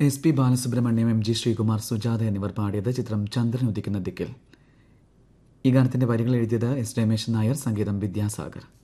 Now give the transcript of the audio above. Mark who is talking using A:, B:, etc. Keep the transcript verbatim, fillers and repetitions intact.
A: S P Balasubrahmanyam, M G Sreekumar, Sujatha എന്നിവർ പാടിയത്. ചിത്രം ചന്ദ്രൻ ഉദിക്കുന്ന ദിക്കിൽ. ഈ ഗാനത്തിന്റെ വരികൾ എഴുതിയത് എസ് രമേശൻ നായർ, സംഗീതം വിദ്യാസാഗർ.